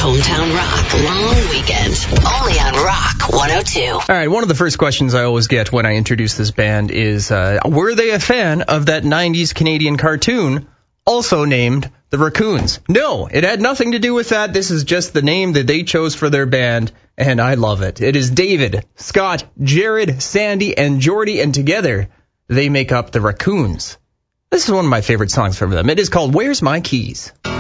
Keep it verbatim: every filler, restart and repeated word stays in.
Hometown Rock long weekends, only on Rock one oh two. All right, one of the first questions I always get when I introduce this band is, uh, were they a fan of that nineties Canadian cartoon, also named The Raccoons? No, it had nothing to do with that. This is just the name that they chose for their band, and I love it. It is David, Scott, Jared, Sandy, and Jordy, and together they make up The Raccoons. This is one of my favorite songs from them. It is called Where's My Keys?